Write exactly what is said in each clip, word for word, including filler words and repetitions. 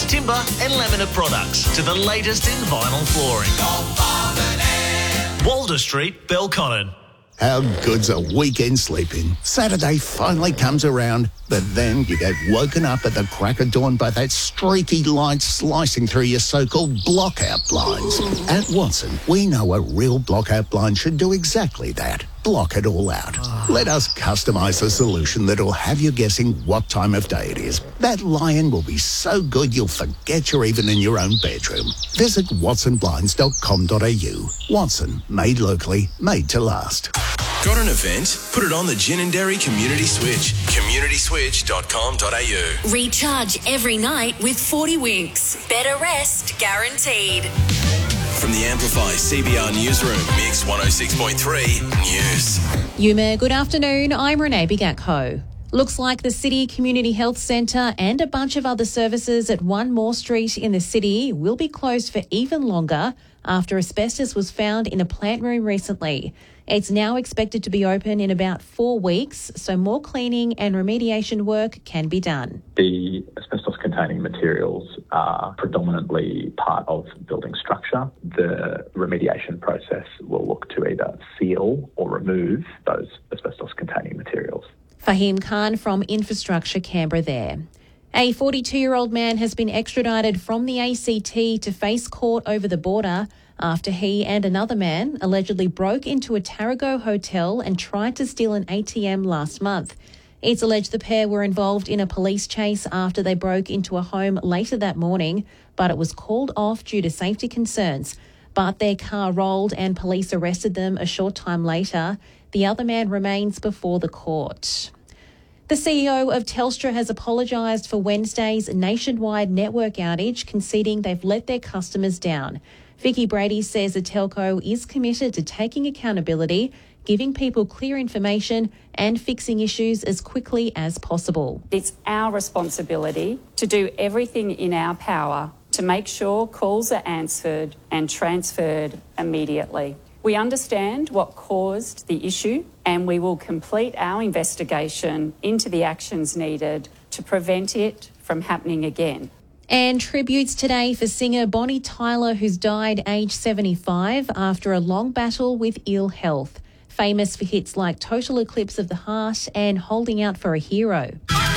timber and laminate products to the latest in vinyl flooring. Walder Street, Belconnen. How good's a weekend sleeping? Saturday finally comes around, but then you get woken up at the crack of dawn by that streaky light slicing through your so-called blockout blinds. At Watson, we know a real blockout blind should do exactly that. Block it all out. Let us customise a solution that'll have you guessing what time of day it is. That lion will be so good you'll forget you're even in your own bedroom. Visit watson blinds dot com dot a u. Watson, made locally, made to last. Got an event? Put it on the Gin and Dairy Community Switch. community switch dot com dot a u. Recharge every night with forty winks. Better rest guaranteed. From the Amplify C B R Newsroom, Mix one oh six point three News. Yuma, good afternoon. I'm Renee Bigatko. Looks like the City Community Health Centre and a bunch of other services at One More Street in the city will be closed for even longer after asbestos was found in a plant room recently. It's now expected to be open in about four weeks, so more cleaning and remediation work can be done. The asbestos-containing materials are predominantly part of building structure. The remediation process will look to either seal or remove those asbestos-containing materials. Fahim Khan from Infrastructure Canberra there. A forty-two-year-old man has been extradited from the A C T to face court over the border after he and another man allegedly broke into a Tarago hotel and tried to steal an A T M last month. It's alleged the pair were involved in a police chase after they broke into a home later that morning, but it was called off due to safety concerns. But their car rolled and police arrested them a short time later. The other man remains before the court. The C E O of Telstra has apologised for Wednesday's nationwide network outage, conceding they've let their customers down. Vicky Brady says the telco is committed to taking accountability, giving people clear information and fixing issues as quickly as possible. It's our responsibility to do everything in our power to make sure calls are answered and transferred immediately. We understand what caused the issue and we will complete our investigation into the actions needed to prevent it from happening again. And tributes today for singer Bonnie Tyler, who's died aged seventy-five after a long battle with ill health. Famous for hits like Total Eclipse of the Heart and Holding Out for a Hero.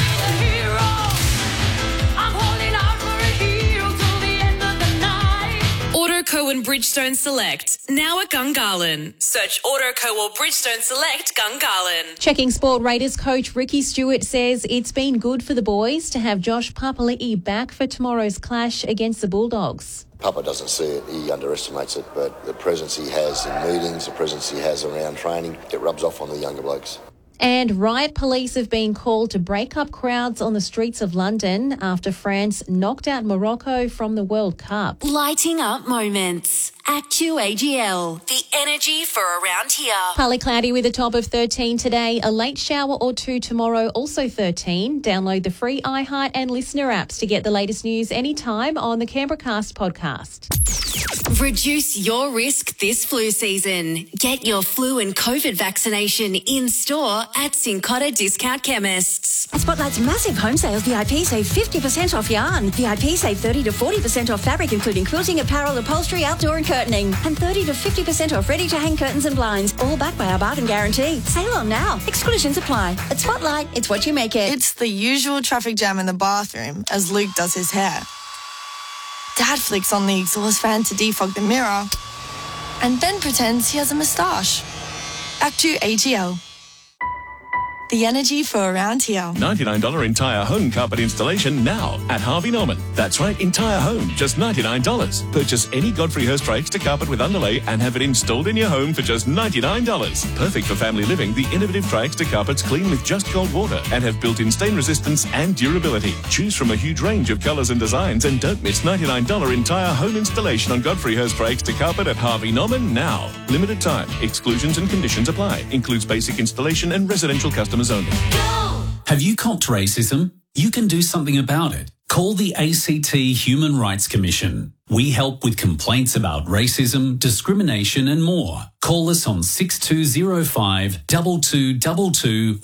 Autoco and Bridgestone Select, now at Gungahlin. Search Autoco or Bridgestone Select Gungahlin. Checking Sport Raiders coach Ricky Stewart says it's been good for the boys to have Josh Papali'i back for tomorrow's clash against the Bulldogs. Papa doesn't see it, he underestimates it, but the presence he has in meetings, the presence he has around training, it rubs off on the younger blokes. And riot police have been called to break up crowds on the streets of London after France knocked out Morocco from the World Cup. Lighting up moments. Actu A G L, the energy for around here. Partly cloudy with a top of thirteen today, a late shower or two tomorrow, also thirteen. Download the free iHeart and Listener apps to get the latest news anytime on the Canberra Cast podcast. Reduce your risk this flu season. Get your flu and COVID vaccination in store at Cincotta Discount Chemists. At Spotlight's massive home sales, V I P save fifty percent off yarn. V I P save thirty to forty percent off fabric, including quilting, apparel, upholstery, outdoor and curtaining. And thirty to fifty percent off ready-to-hang curtains and blinds, all backed by our bargain guarantee. Sale on now. Exclusions apply. At Spotlight, it's what you make it. It's the usual traffic jam in the bathroom as Luke does his hair. Dad flicks on the exhaust fan to defog the mirror and then pretends he has a moustache. Actu A G L. The energy for around here. ninety-nine dollars entire home carpet installation now at Harvey Norman. That's right, entire home, just ninety-nine dollars. Purchase any Godfrey Hirst Rakes to carpet with underlay and have it installed in your home for just ninety-nine dollars. Perfect for family living, the innovative Rakes to carpets clean with just cold water and have built-in stain resistance and durability. Choose from a huge range of colours and designs and don't miss ninety-nine dollars entire home installation on Godfrey Hirst Rakes to carpet at Harvey Norman now. Limited time. Exclusions and conditions apply. Includes basic installation and residential customers only. Go! Have you copped racism? You can do something about it. Call the A C T Human Rights Commission. We help with complaints about racism, discrimination and more. Call us on six two zero five, two two two two